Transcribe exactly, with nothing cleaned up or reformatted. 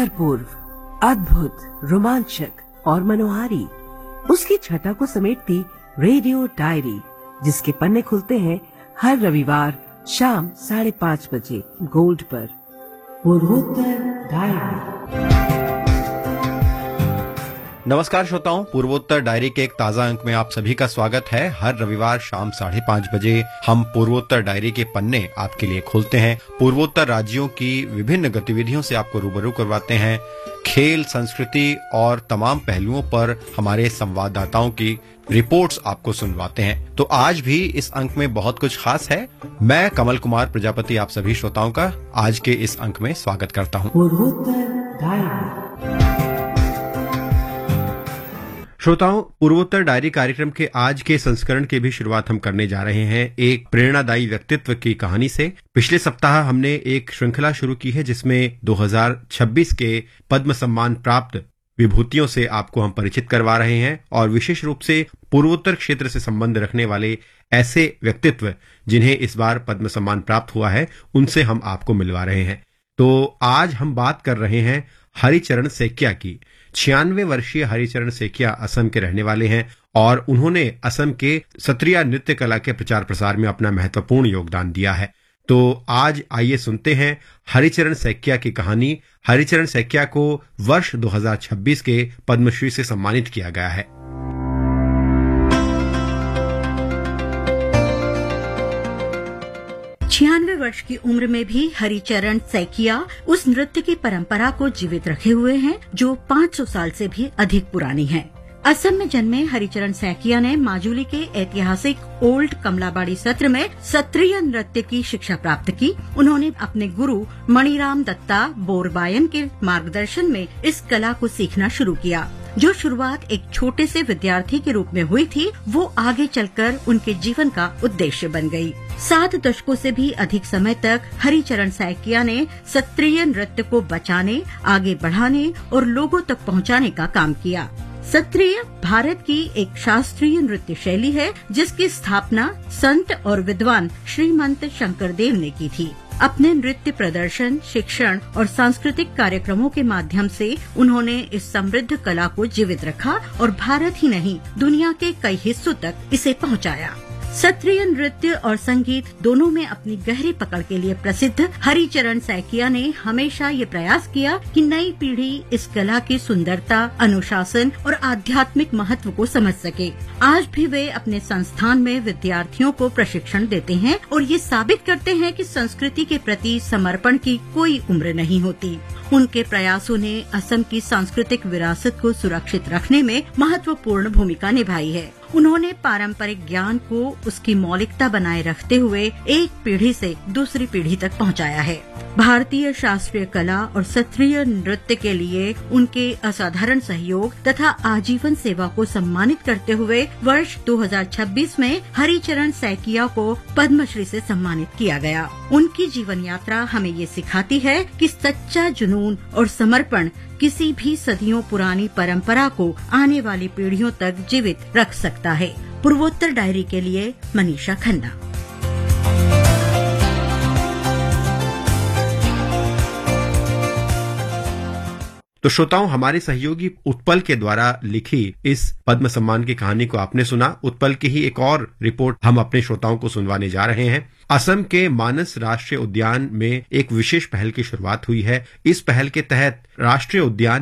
उत्तर पूर्व अद्भुत, रोमांचक और मनोहारी उसकी छटा को समेटती रेडियो डायरी, जिसके पन्ने खुलते हैं हर रविवार शाम साढ़े पाँच बजे गोल्ड पर। पूर्वोत्तर डायरी। नमस्कार श्रोताओं, पूर्वोत्तर डायरी के एक ताजा अंक में आप सभी का स्वागत है। हर रविवार शाम साढ़े पाँच बजे हम पूर्वोत्तर डायरी के पन्ने आपके लिए खोलते हैं। पूर्वोत्तर राज्यों की विभिन्न गतिविधियों से आपको रूबरू करवाते हैं। खेल, संस्कृति और तमाम पहलुओं पर हमारे संवाददाताओं की रिपोर्ट्स आपको सुनवाते हैं। तो आज भी इस अंक में बहुत कुछ खास है। मैं कमल कुमार प्रजापति आप सभी श्रोताओं का आज के इस अंक में स्वागत करता हूँ। पूर्वोत्तर डायरी। श्रोताओं, पूर्वोत्तर डायरी कार्यक्रम के आज के संस्करण की भी शुरुआत हम करने जा रहे हैं एक प्रेरणादायी व्यक्तित्व की कहानी से। पिछले सप्ताह हमने एक श्रृंखला शुरू की है जिसमें दो हज़ार छब्बीस के पद्म सम्मान प्राप्त विभूतियों से आपको हम परिचित करवा रहे हैं और विशेष रूप से पूर्वोत्तर क्षेत्र से संबंध रखने वाले ऐसे व्यक्तित्व जिन्हें इस बार पद्म सम्मान प्राप्त हुआ है, उनसे हम आपको मिलवा रहे हैं। तो आज हम बात कर रहे हैं हरिचरण सैकिया की। छियानवे वर्षीय हरिचरण सैकिया असम के रहने वाले हैं और उन्होंने असम के सत्रिया नृत्य कला के प्रचार प्रसार में अपना महत्वपूर्ण योगदान दिया है। तो आज आइए सुनते हैं हरिचरण सैकिया की कहानी। हरिचरण सैकिया को वर्ष दो हज़ार छब्बीस के पद्मश्री से सम्मानित किया गया है। छियानवे वर्ष की उम्र में भी हरिचरण सैकिया उस नृत्य की परंपरा को जीवित रखे हुए हैं जो पाँच सौ साल से भी अधिक पुरानी है। असम में जन्मे हरिचरण सैकिया ने माजुली के ऐतिहासिक ओल्ड कमलाबाड़ी सत्र में सत्रिय नृत्य की शिक्षा प्राप्त की। उन्होंने अपने गुरु मणिराम दत्ता बोरबायन के मार्गदर्शन में इस कला को सीखना शुरू किया। जो शुरुआत एक छोटे से विद्यार्थी के रूप में हुई थी, वो आगे चलकर उनके जीवन का उद्देश्य बन गई। सात दशकों से भी अधिक समय तक हरिचरण सैकिया ने सत्रिय नृत्य को बचाने, आगे बढ़ाने और लोगों तक पहुंचाने का काम किया। सत्रिय भारत की एक शास्त्रीय नृत्य शैली है जिसकी स्थापना संत और विद्वान श्रीमंत शंकरदेव ने की थी। अपने नृत्य प्रदर्शन, शिक्षण और सांस्कृतिक कार्यक्रमों के माध्यम से उन्होंने इस समृद्ध कला को जीवित रखा और भारत ही नहीं, दुनिया के कई हिस्सों तक इसे पहुंचाया। सत्रिय नृत्य और संगीत दोनों में अपनी गहरी पकड़ के लिए प्रसिद्ध हरिचरण सैकिया ने हमेशा ये प्रयास किया कि नई पीढ़ी इस कला की सुंदरता, अनुशासन और आध्यात्मिक महत्व को समझ सके। आज भी वे अपने संस्थान में विद्यार्थियों को प्रशिक्षण देते हैं और ये साबित करते हैं कि संस्कृति के प्रति समर्पण की कोई उम्र नहीं होती। उनके प्रयासों ने असम की सांस्कृतिक विरासत को सुरक्षित रखने में महत्वपूर्ण भूमिका निभाई है। उन्होंने पारंपरिक ज्ञान को उसकी मौलिकता बनाए रखते हुए एक पीढ़ी से दूसरी पीढ़ी तक पहुंचाया है। भारतीय शास्त्रीय कला और सत्रिय नृत्य के लिए उनके असाधारण सहयोग तथा आजीवन सेवा को सम्मानित करते हुए वर्ष दो हज़ार छब्बीस में हरिचरण सैकिया को पद्मश्री से सम्मानित किया गया। उनकी जीवन यात्रा हमें ये सिखाती है कि सच्चा जुनून और समर्पण किसी भी सदियों पुरानी परंपरा को आने वाली पीढ़ियों तक जीवित रख सकता है। पूर्वोत्तर डायरी के लिए मनीषा खन्ना। तो श्रोताओं, हमारे सहयोगी उत्पल के द्वारा लिखी इस पद्म सम्मान की कहानी को आपने सुना। उत्पल की ही एक और रिपोर्ट हम अपने श्रोताओं को सुनवाने जा रहे हैं। असम के मानस राष्ट्रीय उद्यान में एक विशेष पहल की शुरुआत हुई है। इस पहल के तहत राष्ट्रीय उद्यान